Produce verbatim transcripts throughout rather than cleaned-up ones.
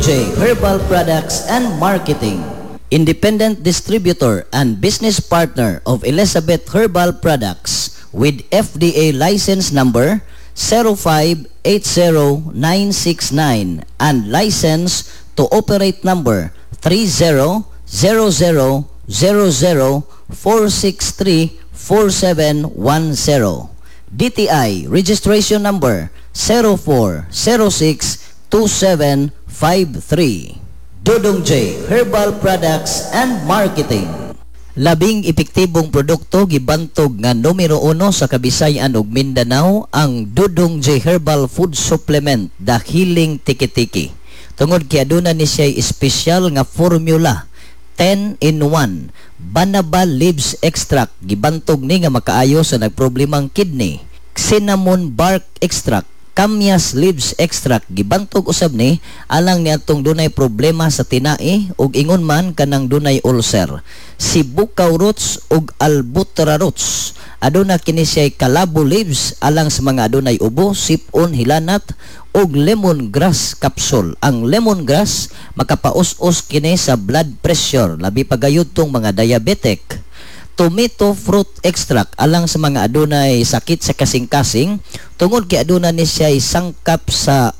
J Herbal Products and Marketing, independent distributor and business partner of Elizabeth Herbal Products with F D A license number zero five eight zero nine six nine and license to operate number three zero zero zero zero zero four six three four seven one zero. D T I registration number zero four zero six two seven five three. Dodong J Herbal Products and Marketing. Labing epektibong produkto gibantog nga numero uno sa Kabisayan ug Mindanao ang Dodong J Herbal Food Supplement The Healing Tiki-Tiki. Tungod kay aduna ni siya espesyal nga formula ten in one Banaba Leaves Extract gibantog ni nga makaayo sa nagproblemang kidney. Cinnamon Bark Extract, Kamyas Leaves Extract gibantog usab ni alang niadtong dunay problema sa tinai ug ingon man kanang dunay ulcer. Sibukaw roots ug albuterra roots, aduna kini siya kalabo leaves alang sa mga adunay ubo, sipon, hilanat ug lemongrass capsule. Ang lemongrass makapaus-us kini sa blood pressure labi pagayud tong mga diabetic. Tomato fruit extract alang sa mga adunay sakit sa kasing-kasing tungod kay aduna ni siya sangkap sa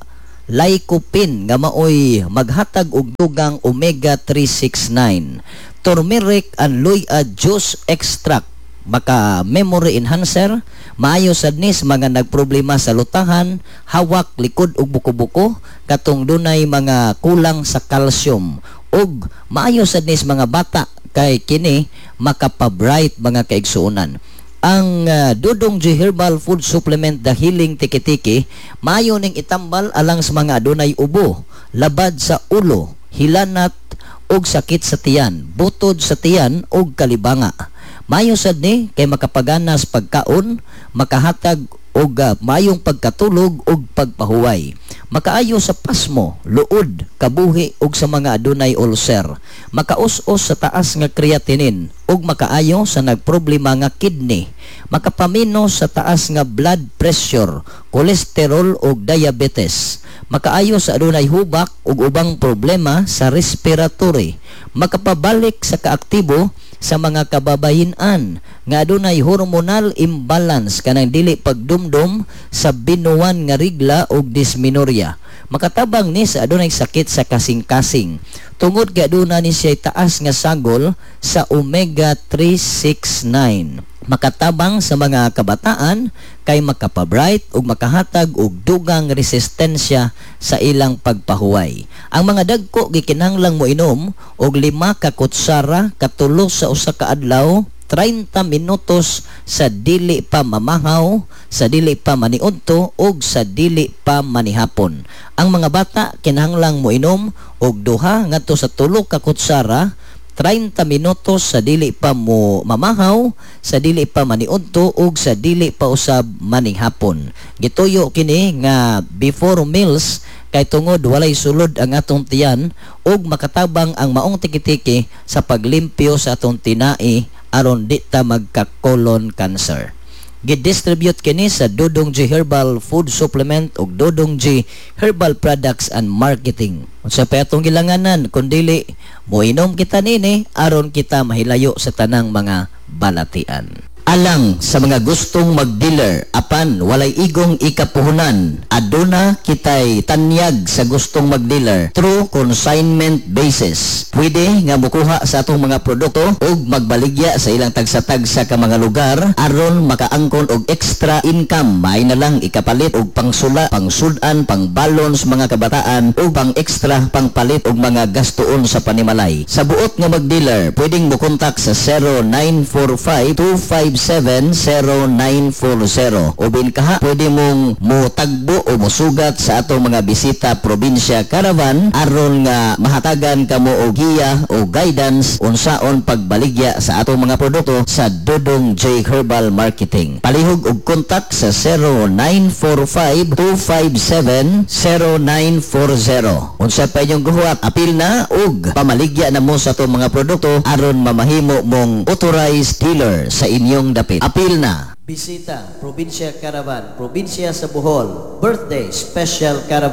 lycopene nga maoy maghatag og dugang omega three sixty-nine. Turmeric and luya juice extract maka memory enhancer, maayo sad ni sa mga nagproblema sa lutahan, hawak, likod ug buko-buko katong dunay mga kulang sa calcium ug maayo sad ni sa mga bata kay kini makapabright mga kaigsuonan. Ang uh, Dodong J Herbal Food Supplement The Healing Tiki-Tiki maayo ning itambal alang sa mga adunay ubo, labad sa ulo, hilanat ug sakit sa tiyan, butod sa tiyan ug kalibanga. Maayo sad ni kay makapaganas pagkaon, makahatag og uh, mayong pagkatulog ug pagpahuway. Makaayo sa pasmo, luod, kabuhi ug sa mga adunay ulcer. Makaus-os sa taas nga creatinine ug makaayo sa nagproblema nga kidney. Makapamino sa taas nga blood pressure, kolesterol ug diabetes. Makaayo sa adunay hubak ug ubang problema sa respiratory. Makapabalik sa kaaktibo sa mga kababayin-an nga adunay hormonal imbalance kanang dili pagdumdum sa binuwan nga rigla ug dysmenorrhea. Makatabang ni sa adunay sakit sa kasing-kasing tungod kay aduna ni siya taas nga sagol sa omega three sixty-nine. Makatabang sa mga kabataan kay makapabright ug makahatag og dugang resistensya sa ilang pagpahuway. Ang mga dagko gikinahanglang mo inom og lima ka kutsara katulo sa usa ka adlaw, thirty minutos sa dili pa mamahaw, sa dili pa maniudto ug sa dili pa manihapon. Ang mga bata kinahanglang mo inom og duha ngadto sa tulo ka kutsara thirty minutos sa dili pa mo mamahaw, sa dili pa maniudto ug sa dili pa usab manihapon. Gituyo kini nga before meals kay tungod walay sulod ang atong tiyan ug makatabang ang maong tiki-tiki sa paglimpyo sa atong tinai aron di ta magka colon cancer. Gidistribute kini sa Dodong J Herbal Food Supplement ug Dodong J Herbal Products and Marketing. Unsa pa atong gilanganan kundili moinom kita nini aron kita mahilayo sa tanang mga balatian. Alang sa mga gustong mag-dealer apan walay igong ikapuhunan, aduna kitay tanyag sa gustong mag-dealer through consignment basis. Pwede nga mukuha sa atong mga produkto ug magbaligya sa ilang tagsa-tagsa ka mga lugar aron makaangkon og extra income. May na lang ikapalit og pangsula, pangsudan, pangbalons mga kabataan ug pang extra pangpalit og mga gastuon sa panimalay. Sa buot nga mag-dealer, pwedeng mo kontak sa zero nine four five two five seven zero nine four zero. O bin kaha, pwede mong mutagbo o musugat sa atong mga bisita probinsya caravan aron nga mahatagan kamo og giya o guidance unsaon pagbaligya sa atong mga produkto sa Dodong J Herbal Marketing. Palihog og kontak sa zero nine four five two five seven zero nine four zero. Unsa pa inyong guhuat, apil na og pamaligya na mo sa atong mga produkto aron mamahimo mong authorized dealer sa inyong dapit. Apil na. Bisita, Probinsya Caravan, Probinsya sa Bohol, Birthday Special Caravan.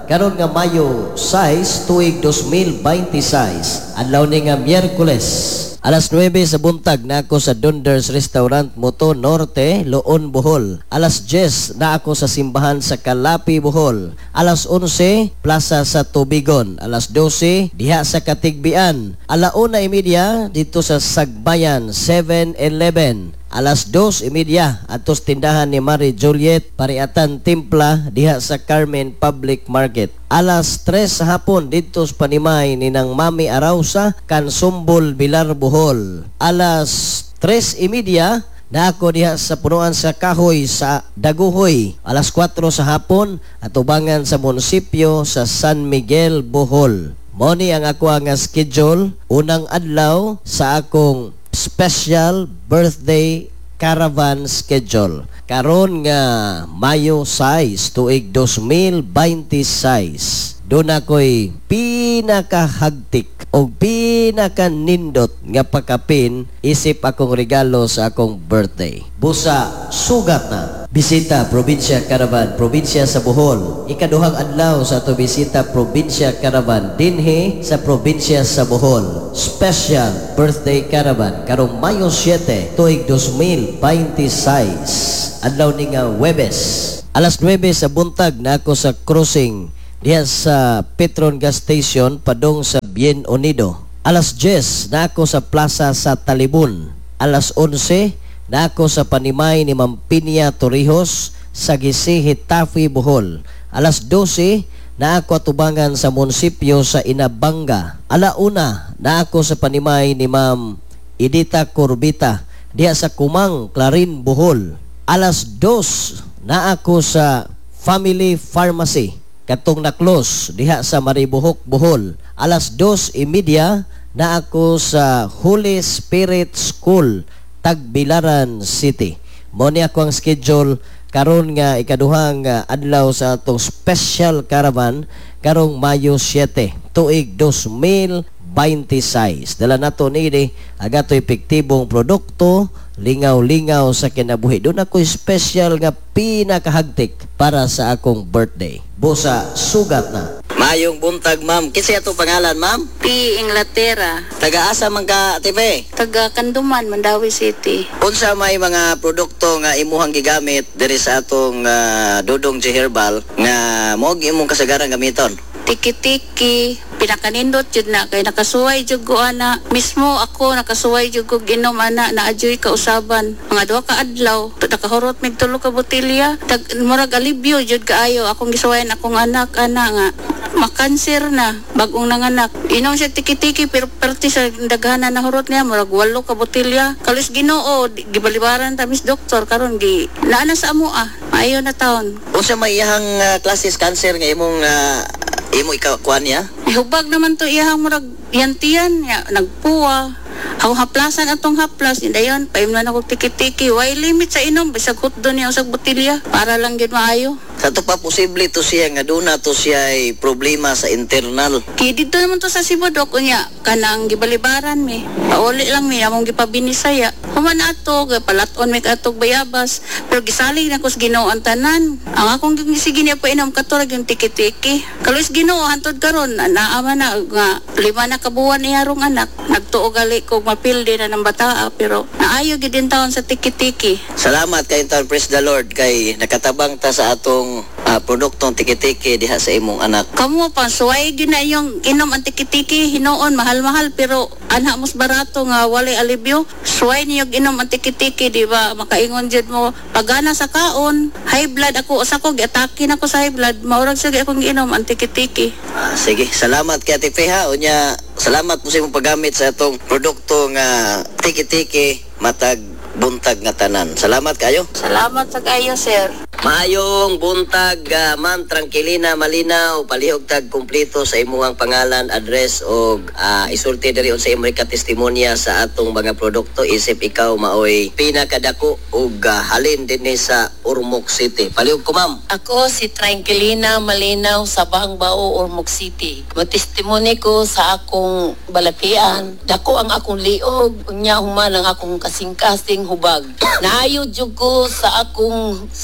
karon nga Mayo sais tuig two thousand twenty-six, adlaw ni nga Miyerkules. Alas nuwebe sa buntag na ako sa Dunders Restaurant, Moto Norte, Loon, Bohol. Alas diyes na ako sa simbahan sa Kalapi, Bohol. Alas onse, Plaza sa Tubigon. Alas dose, diha sa Katigbian. Alauna imedya dito sa Sagbayan, seven eleven. Alas dos imedya atos tindahan ni Marie Juliet, Pariatan Timpla diha sa Carmen Public Market. Alas tres sa hapon dito sa Panimay ni nang Mami Arausa, Kansumbol, Bilar, Bohol. Alas tres imedya na ako diha sa punuan sa Kahoy sa Daguhoy. Alas kwatro sa hapon atubangan sa munisipyo sa San Miguel, Bohol. Moni ang ako nga schedule unang adlaw sa akong special birthday caravan schedule. Karon nga Mayo sais tuig two thousand twenty-six. Doon ako'y pinakahagtik o pinakanindot nga pakapin isip akong regalo sa akong birthday. Busa, sugat na. Bisita Probinsya Caravan, Probinsya sa Bohol. Ikaduhang adlaw sa ato bisita Probinsya Caravan dinhi sa Probinsya sa Bohol. Special birthday caravan karong Mayo seven tuig two thousand twenty-six. Adlaw ni nga Huwebes. Alas nuwebe sa buntag na ako sa crossing diha sa Petron Gas Station padong sa Bien Unido. Alas diyes na ako sa Plaza sa Talibon. Alas onse na ako sa Panimay ni Mampinia Torrijos sa Gisi, Hitafi, Bohol. Alas dose na ako atubangan sa munisipyo sa Inabanga. Alauna na ako sa Panimay ni Ma'am Edita Corbita diha sa Kumang, Clarin, Bohol. Alas dos na ako sa Family Pharmacy katong na-close diha sa Maribohok, Bohol. Alas dos imedya na ako sa Holy Spirit School, Tagbilaran City. Mo ni ako ang schedule karon nga ikaduhang uh, adlaw sa atong special caravan karong Mayo seven tuig two thousand twenty-six. Dala nato ni agato epektibong produkto, lingaw-lingaw sa kinabuhi. Doon ako special nga pinakahagtik para sa akong birthday. Busa, sugat na. Mayong buntag, ma'am. Kasi ato pangalan, ma'am? P. Inglaterra. Taga-asa man ka, T V? Taga Kanduman, Mandawi City. Unsa may mga produkto nga imuhang gigamit diri sa atong uh, Dudong J Herbal nga mo imong kasagaran gamiton? Tiki-tiki, pinakanindot jud na kay nakasuway jud ko ana. Mismo ako nakasuway jud ko ginom ana na adyoy kausaban. Mga duha ka adlaw, nakahurot mig tulo ka botelya. Tag murag alibyo jud kaayo akong gisuwayan akong anak ana nga makanser na bagong nanganak. Inom siya tiki-tiki pero perti sa daghanan na hurot niya murag walo ka botelya. Kalis Ginoo gibalibaran ta mis doktor karon gi naana sa amo ah. Maayo na taon. Unsa may iyang uh, klases cancer nga imong uh, imo ikaw kuan niya? Hubag naman to iyang murag yantiyan ya nagpuwa. Ako haplasan atong haplas dayon paimnan ako tiki-tiki way limit sa inom bisag hutdo niya usag botelya para lang gid maayo. Sa to pa posible to siya nga duna to siya ay problema sa internal. Kaya dito naman to sa Cebu dok unya kanang gibalibaran mi. Pauli lang mi among gipabinisaya. Human ato palaton mi katog bayabas pero gisalig na ko sa Ginoo ang tanan. Ang akong gisige niya pa inom katurag yung tiki-tiki. Kalos Ginoo hantod karon naa man na nga lima na kabuwan ni harong anak. Nagtuo gali ko mapildi na ng bataa pero naayo gid din taon sa tiki-tiki. Salamat kay taon, praise the Lord kay nakatabang ta sa atong uh, produktong tiki-tiki diha sa imong anak. Kamu pa suway gyud na yung inom ang tiki-tiki hinoon mahal-mahal pero anha mas barato nga walay alibyo. Suway niyo inom ang tiki-tiki di ba makaingon jud mo pagana sa kaon high blood ako usa ko giatake na ko sa high blood maurag sa akong inom ang tiki-tiki. Ah, sige salamat kay Ate Feha unya salamat po sa imong paggamit sa atong produkto nga tiki-tiki matag buntag nga tanan. Salamat kayo. Salamat sa kayo sir. Maayong buntag, uh, ma'am, Tranquilina, malinaw, palihog tag kumpleto sa imuhang pangalan, address o uh, isulti diri sa imong katestimonya sa atong mga produkto isip ikaw maoy pinakadako og uh, halin dinhi sa Ormoc City. Palihog ko, ma'am. Ako si Tranquilina Malinaw sa Bahangbao, Ormoc City. Matestimony ko sa akong balakian. Dako ang akong liog, unya human ang akong kasing-kasing hubag. Naayo jud ko sa akong sakit nga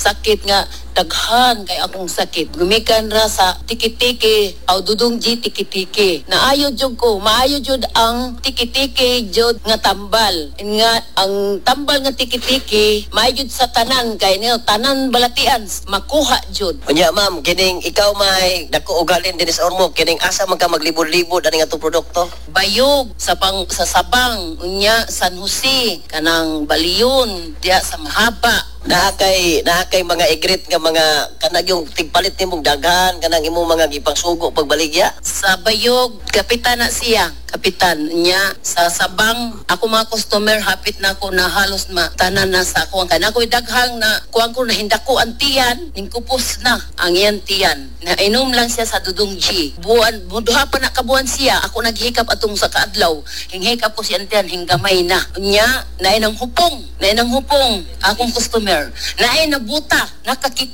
nga daghan kay akong sakit. Gumikan ra sa tiki-tiki aw dudong G tiki-tiki. Naayo jud ko, maayo jud ang tiki-tiki jud nga tambal. Nga ang tambal nga tiki-tiki maayo jud sa tanan kay niyo tanan balatian makuha jud. Unya ma'am, kining ikaw may dako ugalin din sa Ormoc, kining asa man ka maglibod-libod ani nga produkto? Bayog sa pang sa Sabang unya San Jose kanang Baliyon diya sa Mahaba. Naa kay naa kay mga igrit nga mga kanang yung tigpalit nimong daghan kanang imong mga gipangsugo pagbaligya. Sa Bayog kapitan na siya, kapitan niya sa Sabang. Ako mga customer hapit na ako na halos matanan na sa ako ang kana ko'y daghang na kuang ko na hindako ang tiyan ning kupos na ang iyang tiyan. Na inom lang siya sa Dudong G. Buwan duha pa na kabuan siya ako naghikap atong sa kaadlaw. Hinghikap ko siya tiyan hinggamay na. Nya naay nang hupong, naay nang hupong akong customer. Naay nabuta, nakakita.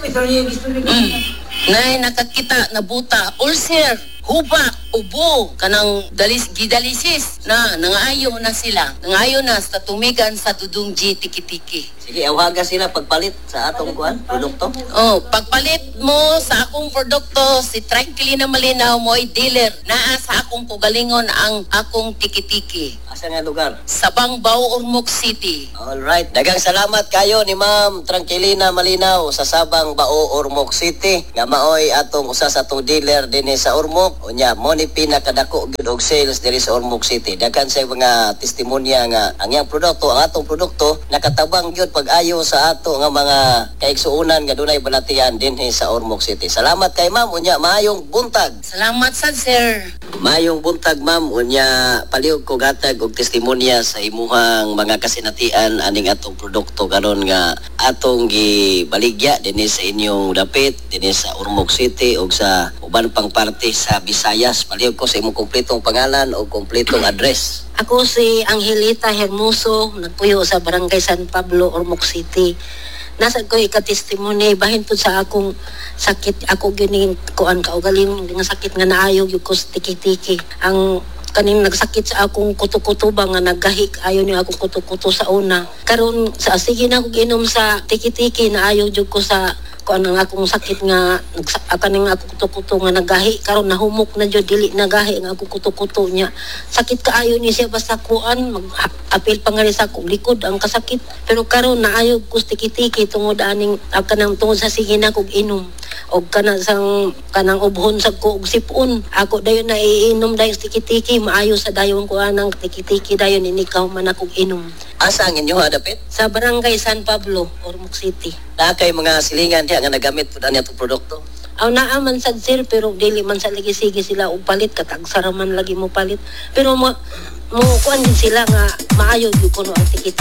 Mm. Naay nakakita nabuta, ulcer, hubak, ubo, kanang dalis gidalisis na nangayo na sila. Nangayo na sa tumigan sa Dudong G tiki-tiki. Sige, awaga sila pagpalit sa atong kuan produkto. Oh, pagpalit mo sa akong produkto, si Tranquilina Malinaw mo ay dealer. Naa sa akong pugalingon ang akong tiki-tiki. Asa nga lugar? Sabang Bao, Ormoc City. Alright, dagang salamat kayo ni Ma'am Tranquilina Malinaw sa Sabang Bao, Ormoc City. Nga maoy atong usa sa atong dealer dinhi sa Ormoc. Unya mo ni pinakadako gyud og sales diri sa Ormoc City. Daghan sa mga testimonya nga ang iyang produkto, ang atong produkto nakatabang gyud pag-ayo sa ato nga mga kaigsuonan nga dunay balatian dinhi sa Ormoc City. Salamat kay Ma'am, unya maayong buntag. Salamat sad, sir. Mayong buntag ma'am, unya palihog ko gatag og testimonya sa imuhang mga kasinatian aning atong produkto karon nga atong gibaligya dinhi sa inyong dapit dinhi sa Ormoc City ug sa uban pang parte sa Visayas. Palihog ko sa imong kumpletong pangalan o kumpletong address. Ako si Angelita Hermoso, nagpuyo sa Barangay San Pablo, Ormoc City. Nasa ko ika-testimony bahin po sa akong sakit, ako gining kuan kaugaling nga sakit nga naayo gyud ko sa tiki-tiki. Ang kaning nagsakit sa akong kuto-kuto ba nga naggahik ayo ni akong kuto-kuto sa una. Karon sa sige na ako ginom sa tiki-tiki naayo jud ko sa kuan ang akong sakit nga kaning akong kuto-kuto nga nagahi karon nahumok na jud dili nagahi ang akong kuto-kuto nya. Sakit kaayo ni siya basta kuan mag apil pa nga rin sa akong likod ang kasakit. Pero karon naayo ko sa tiki-tiki tungod aning ah, kanang tungod sa sige na kog inom og kanang sang kanang ubhon sa ko og sipon. Ako dayon na iinom dayon sa tiki-tiki maayo sa dayon ko anang tiki-tiki dayon inikaw man akong inom. Asa ang inyong dapit? Sa Barangay San Pablo, Ormoc City. Naa kay mga silingan diha nga nagamit pud ani atong produkto. Aw naa man sad sir pero dili man sa lagi sige sila og palit katag saraman lagi mo palit. Pero mo mo kuan din sila nga maayo gyud kuno ang tiki-tiki.